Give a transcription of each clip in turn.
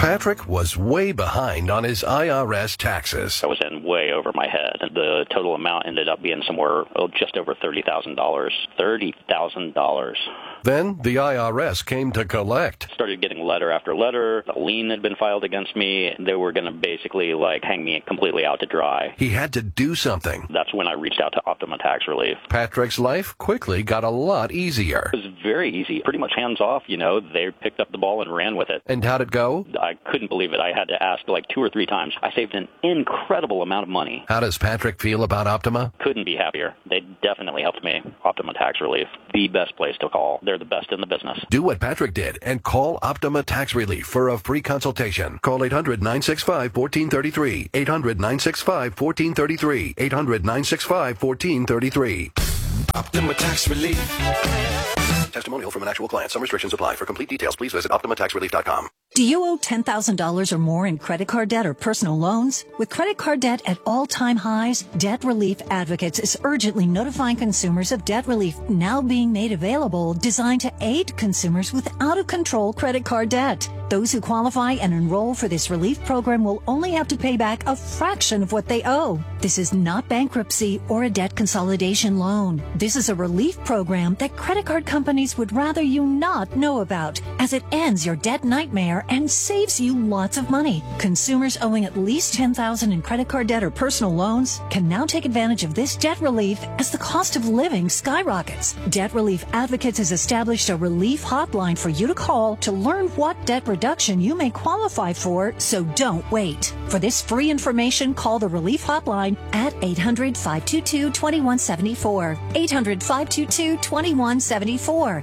Patrick was way behind on his IRS taxes. I was in way over my head. The total amount ended up being somewhere just over $30,000. $30,000. Then the IRS came to collect. Started getting letter after letter. A lien had been filed against me. They were going to basically hang me completely out to dry. He had to do something. That's when I reached out to Optima Tax Relief. Patrick's life quickly got a lot easier. It was very easy, pretty much hands off. They picked up the ball and ran with it. And how'd it go? I couldn't believe it. I had to ask 2 or 3 times. I saved an incredible amount of money. How does Patrick feel about Optima? Couldn't be happier. They definitely helped me. Optima Tax Relief, the best place to call. They're the best in the business. Do what Patrick did and call Optima Tax Relief for a free consultation. Call 800-965-1433. 800-965-1433. 800-965-1433. Optima Tax Relief. Testimonial from an actual client. Some restrictions apply. For complete details, please visit OptimaTaxRelief.com. Do you owe $10,000 or more in credit card debt or personal loans? With credit card debt at all-time highs, Debt Relief Advocates is urgently notifying consumers of debt relief now being made available, designed to aid consumers with out-of-control credit card debt. Those who qualify and enroll for this relief program will only have to pay back a fraction of what they owe. This is not bankruptcy or a debt consolidation loan. This is a relief program that credit card companies would rather you not know about, as it ends your debt nightmare and saves you lots of money. Consumers owing at least $10,000 in credit card debt or personal loans can now take advantage of this debt relief as the cost of living skyrockets. Debt Relief Advocates has established a relief hotline for you to call to learn what debt reduction you may qualify for, so don't wait. For this free information, call the relief hotline at 800-522-2174. 800-522-2174.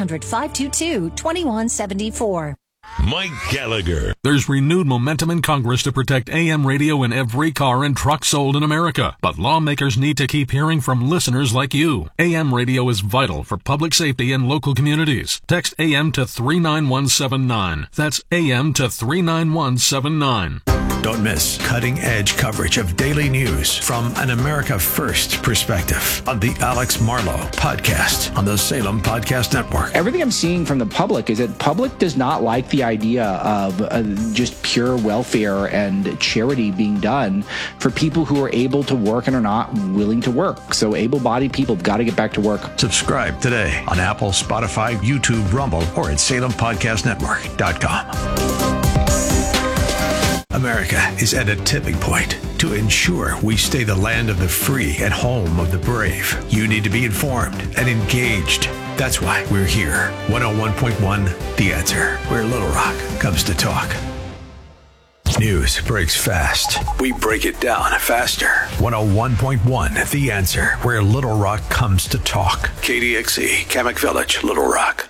800-522-2174. Mike Gallagher. There's renewed momentum in Congress to protect AM radio in every car and truck sold in America. But lawmakers need to keep hearing from listeners like you. AM radio is vital for public safety in local communities. Text AM to 39179. That's AM to 39179. Don't miss cutting-edge coverage of daily news from an America First perspective on the Alex Marlow podcast on the Salem Podcast Network. Everything I'm seeing from the public is that public does not like the idea of just pure welfare and charity being done for people who are able to work and are not willing to work. So able-bodied people have got to get back to work. Subscribe today on Apple, Spotify, YouTube, Rumble, or at SalemPodcastNetwork.com. America is at a tipping point. To ensure we stay the land of the free and home of the brave, you need to be informed and engaged. That's why we're here. 101.1 The Answer, where Little Rock comes to talk. News breaks fast. We break it down faster. 101.1 The Answer, where Little Rock comes to talk. KDXE, Kamak Village, Little Rock.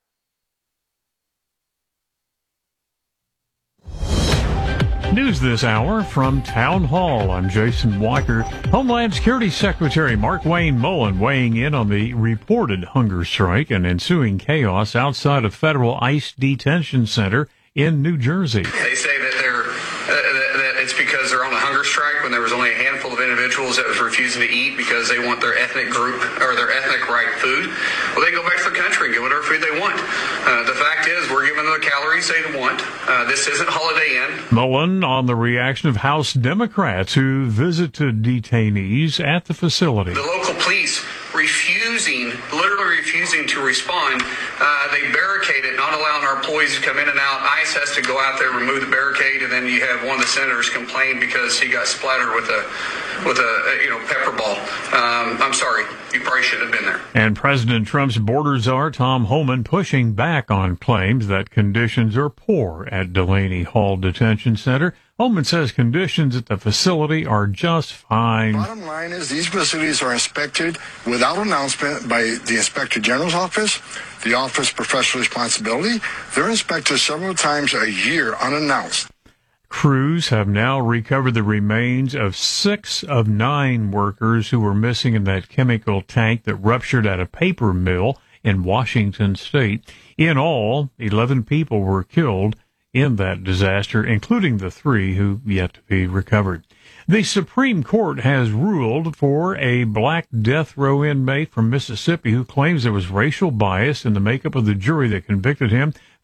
News this hour from Town Hall. I'm Jason Weicker. Homeland Security Secretary Markwayne Mullin weighing in on the reported hunger strike and ensuing chaos outside a federal ICE detention center in New Jersey. They say that that it's because they're on a hunger strike when there was only a handful of individuals that was refusing to eat because they want their ethnic group or their ethnic right food. Well, they go back to their country and get whatever food they want. The fact is, we're giving them the calories they want. This isn't Holiday Inn. Mullen on the reaction of House Democrats who visited detainees at the facility. The local police literally refusing to respond. They barricade it, not allowing our employees to come in and out. ICE has to go out there, remove the barricade, and then you have one of the senators complain because he got splattered with a pepper ball. I'm sorry, you probably shouldn't have been there. And President Trump's border czar Tom Homan pushing back on claims that conditions are poor at Delaney Hall Detention Center. Homan says conditions at the facility are just fine. Bottom line is these facilities are inspected without announcement by the Inspector General's office, the Office of Professional Responsibility. They're inspected several times a year unannounced. Crews have now recovered the remains of 6 of 9 workers who were missing in that chemical tank that ruptured at a paper mill in Washington state. In all, 11 people were killed in that disaster, including the 3 who yet to be recovered. The Supreme Court has ruled for a black death row inmate from Mississippi who claims there was racial bias in the makeup of the jury that convicted him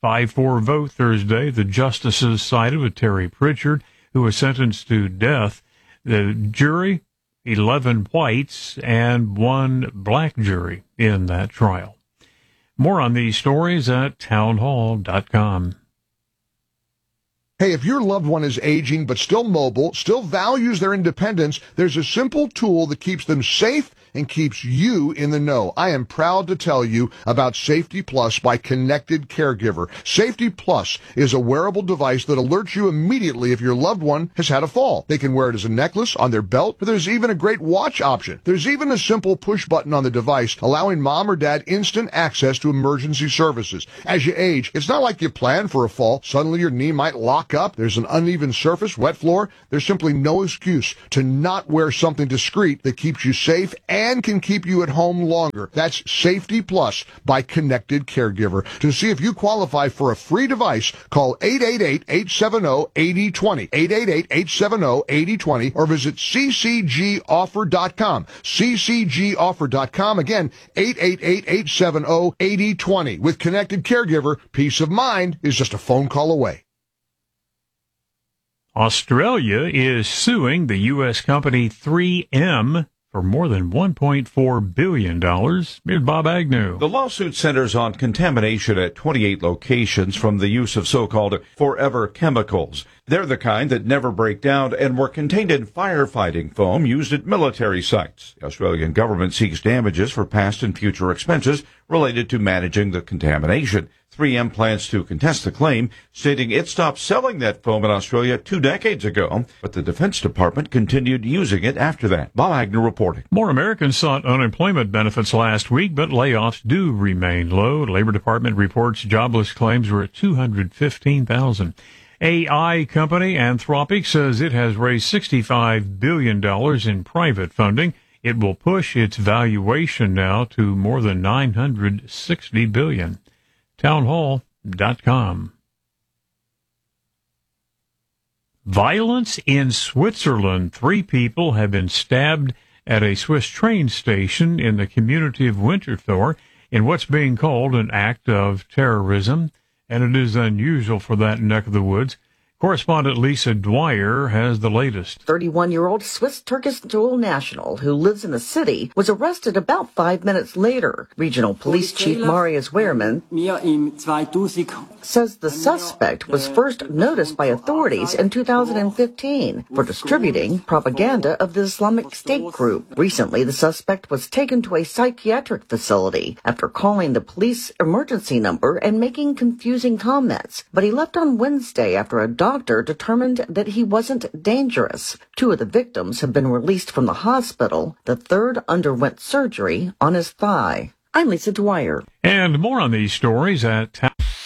5-4 vote Thursday. The justices sided with Terry Pritchard, who was sentenced to death. The jury, 11 whites and 1 black jury in that trial. More on these stories at townhall.com. Hey, if your loved one is aging but still mobile, still values their independence, there's a simple tool that keeps them safe and keeps you in the know. I am proud to tell you about Safety Plus by Connected Caregiver. Safety Plus is a wearable device that alerts you immediately if your loved one has had a fall. They can wear it as a necklace, on their belt, but there's even a great watch option. There's even a simple push button on the device allowing mom or dad instant access to emergency services. As you age, it's not like you plan for a fall. Suddenly your knee might lock up. There's an uneven surface, wet floor. There's simply no excuse to not wear something discreet that keeps you safe and can keep you at home longer. That's Safety Plus by Connected Caregiver. To see if you qualify for a free device, call 888-870-8020, 888-870-8020, or visit ccgoffer.com, ccgoffer.com. Again, 888-870-8020. With Connected Caregiver, peace of mind is just a phone call away. Australia is suing the U.S. company 3M for more than $1.4 billion. Here's Bob Agnew. The lawsuit centers on contamination at 28 locations from the use of so-called forever chemicals. They're the kind that never break down and were contained in firefighting foam used at military sites. The Australian government seeks damages for past and future expenses related to managing the contamination. 3M plans to contest the claim, stating it stopped selling that foam in Australia 2 decades ago, but the Defense Department continued using it after that. Bob Agnew reporting. More Americans sought unemployment benefits last week, but layoffs do remain low. Labor Department reports jobless claims were at 215,000. AI company Anthropic says it has raised $65 billion in private funding. It will push its valuation now to more than $960 billion. Townhall.com. Violence in Switzerland. 3 people have been stabbed at a Swiss train station in the community of Winterthur in what's being called an act of terrorism, and it is unusual for that neck of the woods. Correspondent Lisa Dwyer has the latest. 31-year-old Swiss-Turkish dual national who lives in the city was arrested about 5 minutes later. Regional Police Chief Marius Wehrman says the suspect was first noticed by authorities in 2015 for distributing propaganda of the Islamic State group. Recently, the suspect was taken to a psychiatric facility after calling the police emergency number and making confusing comments, but he left on Wednesday after a doctor determined that he wasn't dangerous. 2 of the victims have been released from the hospital. The third underwent surgery on his thigh. I'm Lisa Dwyer. And more on these stories at...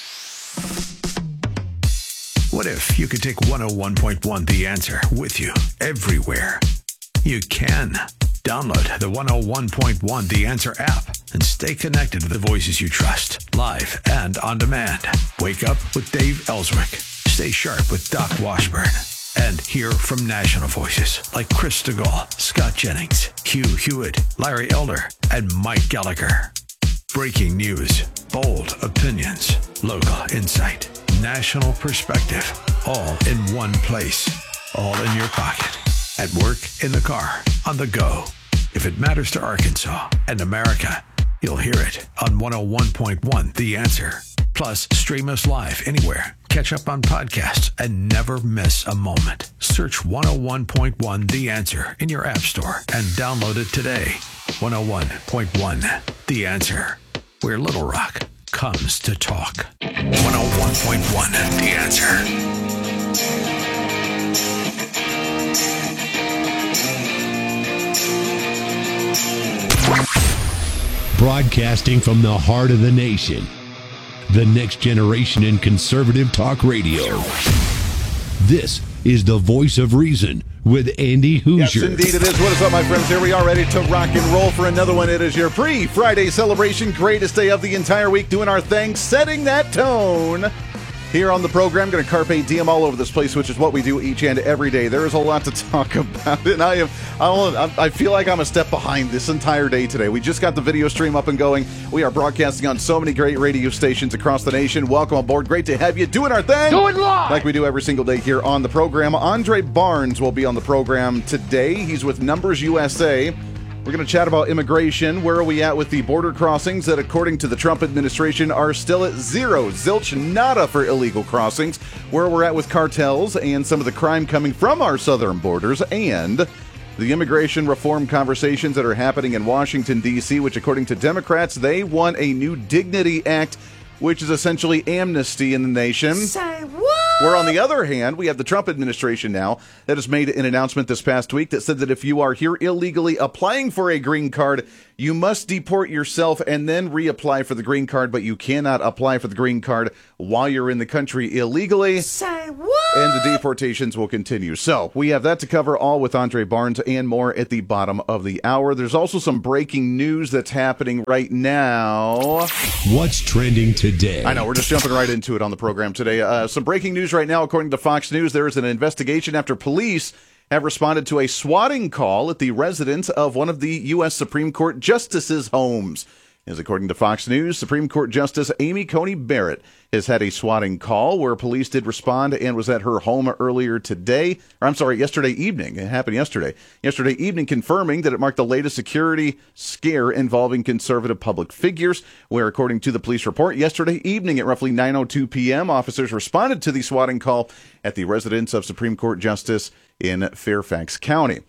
What if you could take 101.1 The Answer with you everywhere? You can. Download the 101.1 The Answer app and stay connected to the voices you trust, live and on demand. Wake up with Dave Ellswick. Stay sharp with Doc Washburn. And hear from national voices like Chris DeGaulle, Scott Jennings, Hugh Hewitt, Larry Elder, and Mike Gallagher. Breaking news, bold opinions, local insight, national perspective, all in one place, all in your pocket. At work, in the car, on the go. If it matters to Arkansas and America, you'll hear it on 101.1 The Answer. Plus, stream us live anywhere. Catch up on podcasts and never miss a moment. Search 101.1 The Answer in your app store and download it today. 101.1 The Answer, where Little Rock comes to talk. 101.1 The Answer. Broadcasting from the heart of the nation. The next generation in conservative talk radio. This is the Voice of Reason with Andy Hoosier. Yes, indeed it is. What is up, my friends? Here we are ready to rock and roll for another one. It is your pre-Friday celebration. Greatest day of the entire week, doing our thing, setting that tone Here on the program, going to carpe diem all over this place, which is what we do each and every day. There is a lot to talk about, and I feel like I'm a step behind this entire day today. We just got the video stream up and going. We are broadcasting on so many great radio stations across the nation. Welcome aboard. Great to have you doing our thing. Do it live! Like we do every single day here on the program. Andre Barnes will be on the program today. He's with Numbers USA. We're going to chat about immigration. Where are we at with the border crossings that, according to the Trump administration, are still at zero, zilch, nada for illegal crossings. Where we're at with cartels and some of the crime coming from our southern borders, and the immigration reform conversations that are happening in Washington, D.C., which, according to Democrats, they want a new Dignity Act, which is essentially amnesty in the nation. Say what? Where, on the other hand, we have the Trump administration now that has made an announcement this past week that said that if you are here illegally applying for a green card, you must deport yourself and then reapply for the green card, but you cannot apply for the green card while you're in the country illegally. Say what? And the deportations will continue. So we have that to cover, all with Andre Barnes and more at the bottom of the hour. There's also some breaking news that's happening right now. What's trending today? I know, we're just jumping right into it on the program today. Some breaking news right now, according to Fox News. There is an investigation after police have responded to a swatting call at the residence of one of the U.S. Supreme Court justices' homes. As according to Fox News, Supreme Court Justice Amy Coney Barrett has had a swatting call where police did respond and was at her home yesterday evening. It happened yesterday. Yesterday evening, confirming that it marked the latest security scare involving conservative public figures, where, according to the police report, yesterday evening at roughly 9:02 p.m., officers responded to the swatting call at the residence of Supreme Court Justice in Fairfax County.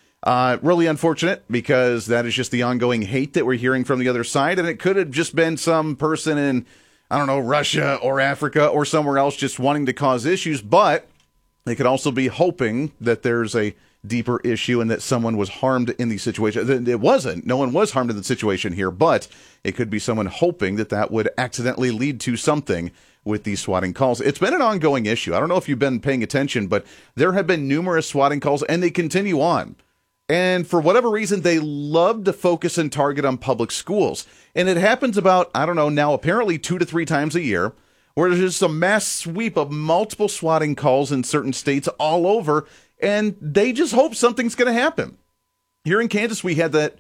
Really unfortunate, because that is just the ongoing hate that we're hearing from the other side, and it could have just been some person in, I don't know, Russia or Africa or somewhere else just wanting to cause issues, but they could also be hoping that there's a deeper issue and that someone was harmed in the situation. It wasn't. No one was harmed in the situation here, but it could be someone hoping that that would accidentally lead to something with these swatting calls. It's been an ongoing issue. I don't know if you've been paying attention, but there have been numerous swatting calls, and they continue on. And for whatever reason, they love to focus and target on public schools. And it happens about, I don't know, now apparently 2 to 3 times a year, where there's just a mass sweep of multiple swatting calls in certain states all over, and they just hope something's going to happen. Here in Kansas, we had that,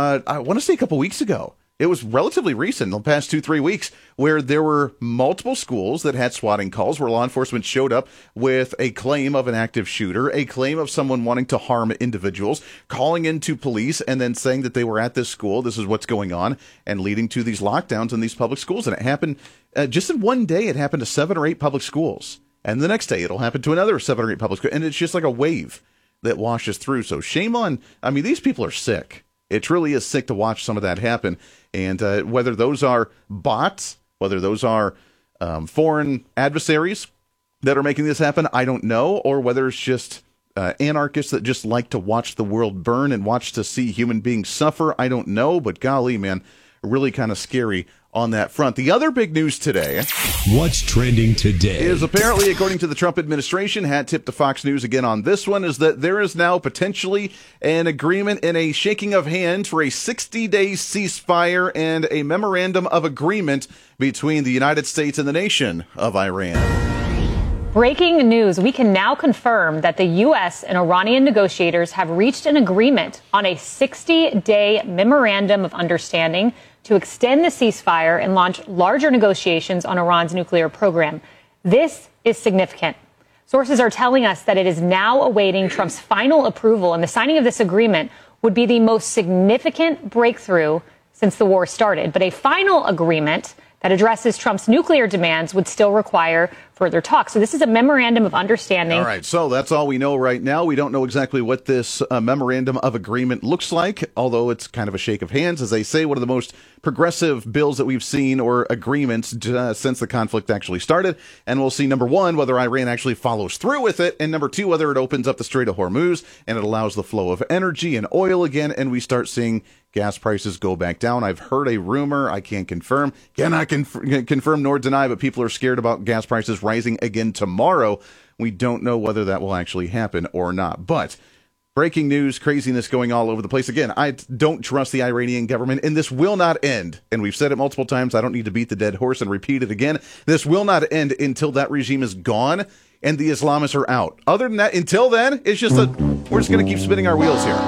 I want to say a couple weeks ago. It was relatively recent, the past 2-3 weeks, where there were multiple schools that had swatting calls, where law enforcement showed up with a claim of an active shooter, a claim of someone wanting to harm individuals, calling into police and then saying that they were at this school, this is what's going on, and leading to these lockdowns in these public schools. And it happened, just in one day, it happened to 7 or 8 public schools. And the next day, it'll happen to another 7 or 8 public schools. And it's just like a wave that washes through. So shame on, these people are sick. It really is sick to watch some of that happen. And whether those are bots, whether those are foreign adversaries that are making this happen, I don't know. Or whether it's just anarchists that just like to watch the world burn and watch to see human beings suffer, I don't know. But golly, man, really kind of scary on that front. The other big news today, what's trending today, is apparently, according to the Trump administration, hat tip to Fox News again on this one, is that there is now potentially an agreement and a shaking of hands for a 60-day ceasefire and a memorandum of agreement between the United States and the nation of Iran. Breaking news. We can now confirm that the U.S. and Iranian negotiators have reached an agreement on a 60-day memorandum of understanding to extend the ceasefire and launch larger negotiations on Iran's nuclear program. This is significant. Sources are telling us that it is now awaiting Trump's final approval, and the signing of this agreement would be the most significant breakthrough since the war started. But a final agreement that addresses Trump's nuclear demands would still require further talks. So this is a memorandum of understanding. All right, so that's all we know right now. We don't know exactly what this memorandum of agreement looks like, although it's kind of a shake of hands. As they say, one of the most progressive bills that we've seen, or agreements, since the conflict actually started. And we'll see, number one, whether Iran actually follows through with it, and number two, whether it opens up the Strait of Hormuz and it allows the flow of energy and oil again, and we start seeing gas prices go back down. I've heard a rumor, I can't confirm, cannot confirm nor deny, but people are scared about gas prices rising again tomorrow. We don't know whether that will actually happen or not. But breaking news, craziness going all over the place. Again, I don't trust the Iranian government, and this will not end. And we've said it multiple times. I don't need to beat the dead horse and repeat it again. This will not end until that regime is gone and the Islamists are out. Other than that, until then, it's just we're just going to keep spinning our wheels here.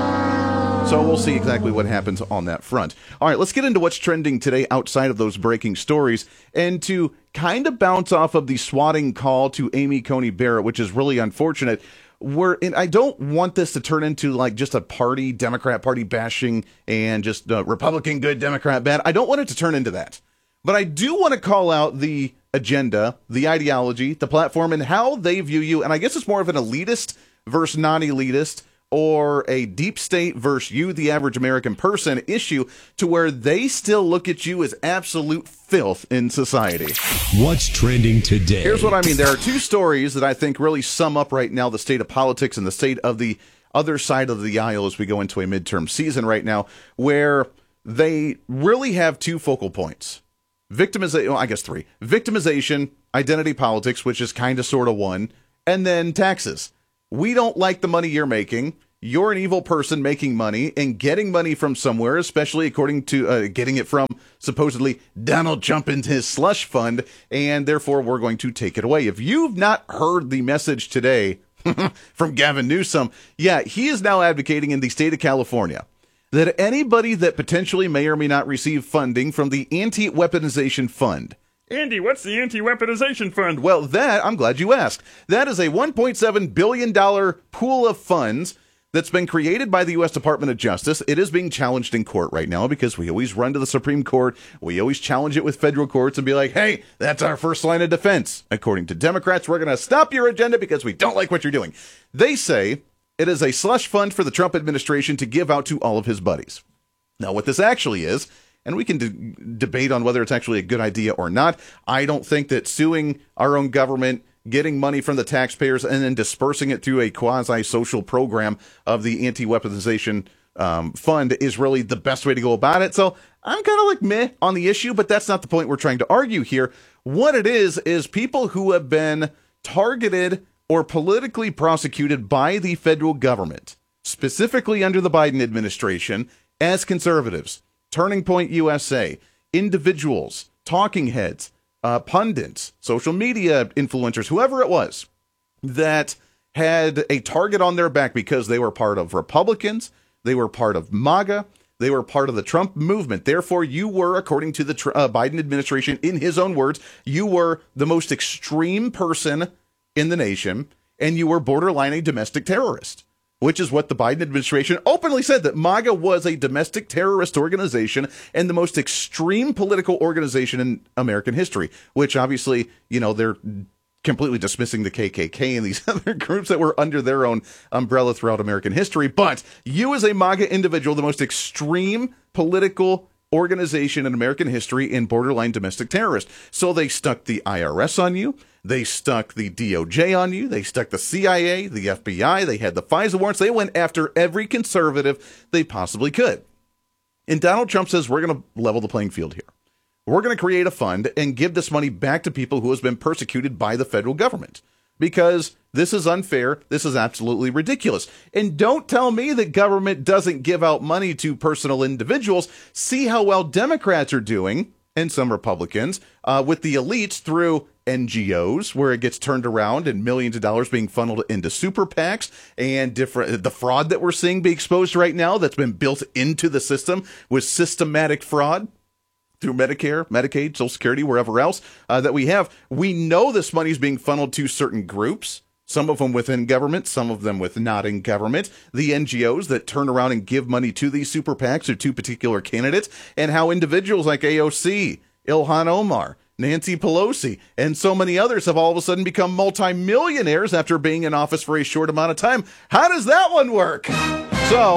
So we'll see exactly what happens on that front. All right, let's get into what's trending today outside of those breaking stories. And to kind of bounce off of the swatting call to Amy Coney Barrett, which is really unfortunate, and I don't want this to turn into like just a party, Democrat party bashing and just Republican good, Democrat bad. I don't want it to turn into that. But I do want to call out the agenda, the ideology, the platform, and how they view you. And I guess it's more of an elitist versus non-elitist, or a deep state versus you, the average American person issue, to where they still look at you as absolute filth in society. What's trending today? Here's what I mean. There are two stories that I think really sum up right now the state of politics and the state of the other side of the aisle as we go into a midterm season right now, where they really have two focal points. Victimization, well, I guess three. Victimization, identity politics, which is kind of sort of one, and then taxes. We don't like the money you're making. You're an evil person making money and getting money from somewhere, especially according to getting it from supposedly Donald Trump and his slush fund, and therefore we're going to take it away. If you've not heard the message today from Gavin Newsom, yeah, he is now advocating in the state of California that anybody that potentially may or may not receive funding from the Anti-Weaponization Fund. Andy, what's the Anti-Weaponization Fund? Well, I'm glad you asked. That is a $1.7 billion pool of funds that's been created by the U.S. Department of Justice. It is being challenged in court right now because we always run to the Supreme Court. We always challenge it with federal courts and be like, hey, that's our first line of defense. According to Democrats, we're going to stop your agenda because we don't like what you're doing. They say it is a slush fund for the Trump administration to give out to all of his buddies. Now, what this actually is, and we can debate on whether it's actually a good idea or not. I don't think that suing our own government, getting money from the taxpayers, and then dispersing it through a quasi-social program of the Anti-Weaponization Fund is really the best way to go about it. So I'm kind of like meh on the issue, but that's not the point we're trying to argue here. What it is people who have been targeted or politically prosecuted by the federal government, specifically under the Biden administration, as conservatives. Turning Point USA, individuals, talking heads, pundits, social media influencers, whoever it was that had a target on their back because they were part of Republicans, they were part of MAGA, they were part of the Trump movement. Therefore, you were, according to the Biden administration, in his own words, you were the most extreme person in the nation, and you were borderline a domestic terrorist. Which is what the Biden administration openly said, that MAGA was a domestic terrorist organization and the most extreme political organization in American history, which obviously, they're completely dismissing the KKK and these other groups that were under their own umbrella throughout American history. But you as a MAGA individual, the most extreme political organization in American history and borderline domestic terrorist. So they stuck the IRS on you. They stuck the DOJ on you. They stuck the CIA, the FBI. They had the FISA warrants. They went after every conservative they possibly could. And Donald Trump says, we're going to level the playing field here. We're going to create a fund and give this money back to people who have been persecuted by the federal government. Because this is unfair. This is absolutely ridiculous. And don't tell me that government doesn't give out money to personal individuals. See how well Democrats are doing, and some Republicans, with the elites through NGOs, where it gets turned around and millions of dollars being funneled into super PACs, and the fraud that we're seeing be exposed right now that's been built into the system with systematic fraud through Medicare, Medicaid, Social Security, wherever else that we have. We know this money is being funneled to certain groups, some of them within government, some of them with not in government, the NGOs that turn around and give money to these super PACs or to particular candidates, and how individuals like AOC, Ilhan Omar, Nancy Pelosi, and so many others have all of a sudden become multimillionaires after being in office for a short amount of time. How does that one work? So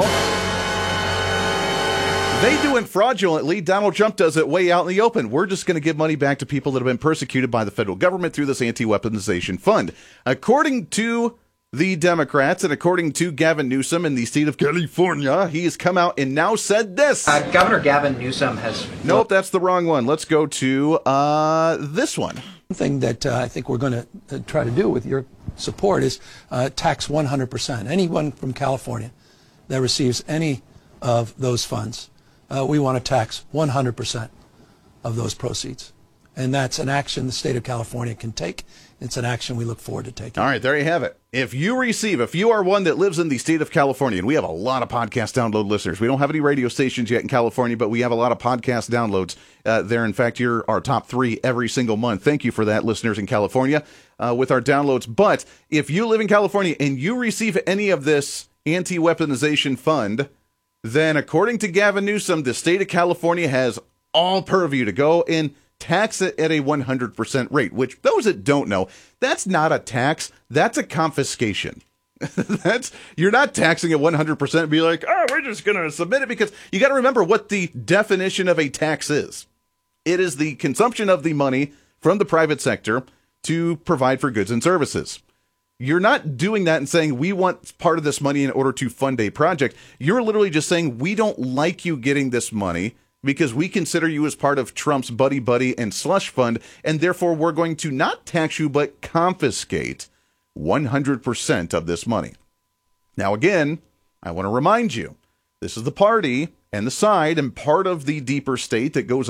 they do it fraudulently. Donald Trump does it way out in the open. We're just going to give money back to people that have been persecuted by the federal government through this Anti-Weaponization Fund. According to the Democrats and according to Gavin Newsom in the state of California, he has come out and now said this. Governor Gavin Newsom has... Nope, that's the wrong one. Let's go to this one. One thing that I think we're going to try to do with your support is tax 100%. Anyone from California that receives any of those funds, we want to tax 100% of those proceeds. And that's an action the state of California can take. It's an action we look forward to taking. All right, there you have it. If you are one that lives in the state of California, and we have a lot of podcast download listeners. We don't have any radio stations yet in California, but we have a lot of podcast downloads there. In fact, you're our top 3 every single month. Thank you for that, listeners in California, with our downloads. But if you live in California and you receive any of this anti-weaponization fund, then according to Gavin Newsom, the state of California has all purview to go and tax it at a 100% rate, which those that don't know, that's not a tax, that's a confiscation. You're not taxing at 100% and be like, oh, we're just going to submit it, because you got to remember what the definition of a tax is. It is the consumption of the money from the private sector to provide for goods and services. You're not doing that and saying we want part of this money in order to fund a project. You're literally just saying we don't like you getting this money because we consider you as part of Trump's buddy and slush fund, and therefore we're going to not tax you but confiscate 100% of this money. Now again, I want to remind you, this is the party and the side and part of the deeper state that goes